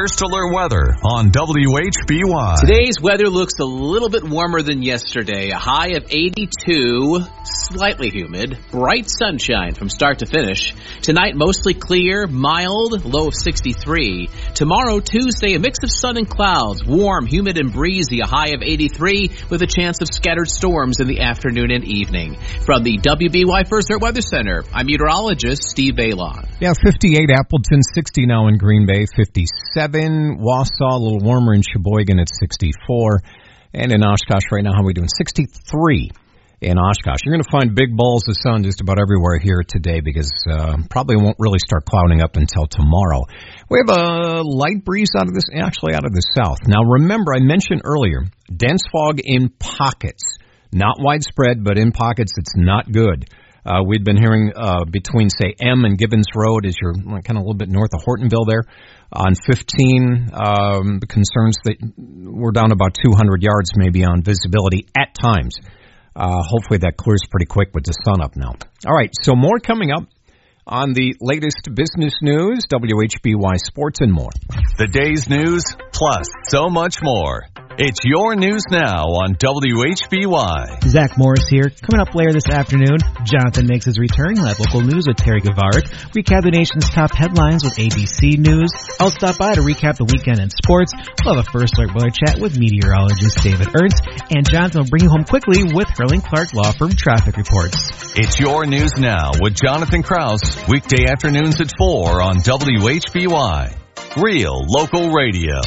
First Alert Weather on WHBY. Today's weather looks a little bit warmer than yesterday. A high of 82, slightly humid, bright sunshine from start to finish. Tonight, mostly clear, mild, low of 63. Tomorrow, Tuesday, a mix of sun and clouds, warm, humid, and breezy, a high of 83 with a chance of scattered storms in the afternoon and evening. From the WBY First Alert Weather Center, I'm meteorologist Steve Bailon. Yeah, 58 Appleton, 60 now in Green Bay, 57 Wausau, a little warmer in Sheboygan at 64, and in Oshkosh right now, how are we doing? 63 in Oshkosh. You're going to find big balls of sun just about everywhere here today because probably won't really start clouding up until tomorrow. We have a light breeze out of the south. Now remember, I mentioned earlier, dense fog in pockets. Not widespread, but in pockets it's not good. We'd been hearing between, say, M and Gibbons Road as you're kind of a little bit north of Hortonville there. On 15, the concerns that we're down about 200 yards maybe on visibility at times. Hopefully that clears pretty quick with the sun up now. All right, so more coming up on the latest business news, WHBY Sports and more. The day's news, plus so much more. It's your news now on WHBY. Zach Morris here. Coming up later this afternoon, Jonathan makes his return. He'll have local news with Terry Gavarik. Recap the nation's top headlines with ABC News. I'll stop by to recap the weekend in sports. We'll have a First Alert Weather Chat with meteorologist David Ernst. And Jonathan will bring you home quickly with Hurling Clark Law Firm traffic reports. It's your news now with Jonathan Krause. Weekday afternoons at 4 on WHBY. Real local radio.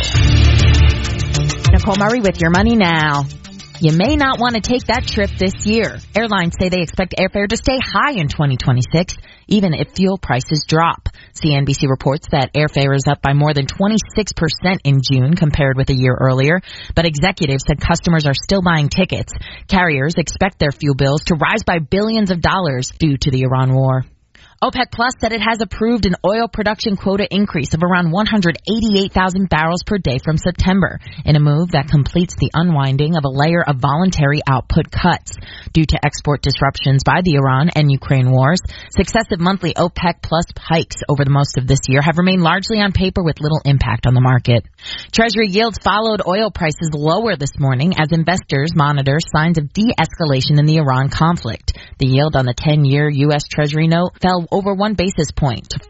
Nicole Murray with your money now. You may not want to take that trip this year. Airlines say they expect airfare to stay high in 2026, even if fuel prices drop. CNBC reports that airfare is up by more than 26% in June compared with a year earlier, but executives said customers are still buying tickets. Carriers expect their fuel bills to rise by billions of dollars due to the Iran war. OPEC Plus said it has approved an oil production quota increase of around 188,000 barrels per day from September, in a move that completes the unwinding of a layer of voluntary output cuts. Due to export disruptions by the Iran and Ukraine wars, successive monthly OPEC Plus hikes over the most of this year have remained largely on paper with little impact on the market. Treasury yields followed oil prices lower this morning as investors monitor signs of de-escalation in the Iran conflict. The yield on the 10-year U.S. Treasury note fell over 1 basis point to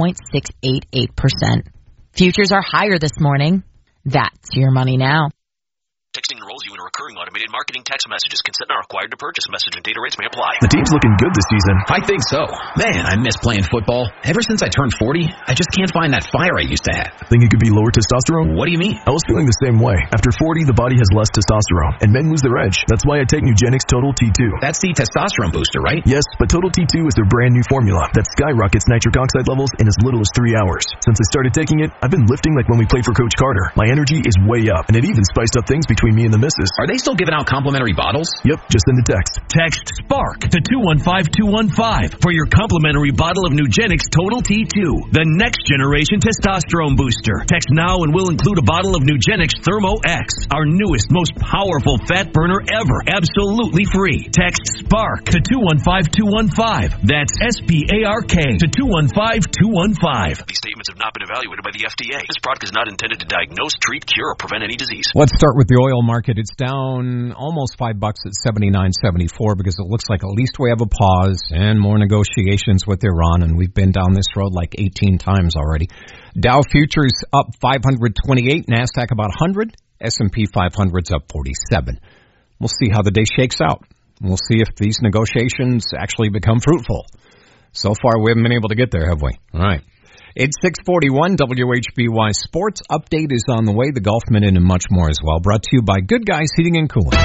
4.688%. Futures are higher this morning. That's your money now. Texting enrolls you in a recurring automated marketing text messages. Consent not required to purchase. Message and data rates may apply. The team's looking good this season. I think so. Man, I miss playing football. Ever since I turned 40, I just can't find that fire I used to have. Think it could be lower testosterone? What do you mean? I was feeling the same way. After 40, the body has less testosterone, and men lose their edge. That's why I take Nugenix Total T2. That's the testosterone booster, right? Yes, but Total T2 is their brand new formula that skyrockets nitric oxide levels in as little as 3 hours. Since I started taking it, I've been lifting like when we played for Coach Carter. My energy is way up, and it even spiced up things between me and the missus. Are they still giving out complimentary bottles? Yep, just send a text. Text SPARK to 215-215 for your complimentary bottle of Nugenix Total T2, the next generation testosterone booster. Text now and we'll include a bottle of Nugenix Thermo X, our newest, most powerful fat burner ever, absolutely free. Text SPARK to 215-215. That's SPARK to 215-215. These statements have not been evaluated by the FDA. This product is not intended to diagnose, treat, cure, or prevent any disease. Let's start with the oil market. It's down almost $5 at $79.74 because it looks like at least we have a pause and more negotiations with Iran, and we've been down this road like 18 times already. Dow futures up 528, NASDAQ about 100, S&P 500's up 47. We'll see how the day shakes out. We'll see if these negotiations actually become fruitful. So far, we haven't been able to get there, have we? All right. It's 6:41, WHBY Sports Update is on the way, the Golf Minute and much more as well. Brought to you by Good Guys Heating and Cooling.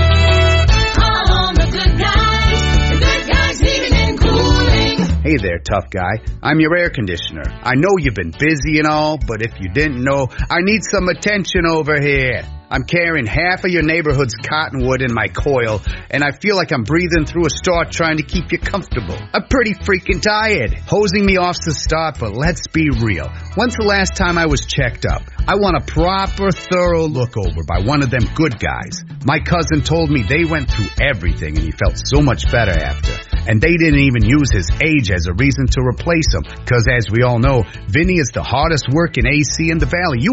Call on the Good Guys Heating and Cooling. Hey there, tough guy. I'm your air conditioner. I know you've been busy and all, but if you didn't know, I need some attention over here. I'm carrying half of your neighborhood's cottonwood in my coil, and I feel like I'm breathing through a straw trying to keep you comfortable. I'm pretty freaking tired. Hosing me off's the start, but let's be real. When's the last time I was checked up? I want a proper, thorough look over by one of them good guys. My cousin told me they went through everything, and he felt so much better after. And they didn't even use his age as a reason to replace him, because as we all know, Vinny is the hardest working AC in the valley.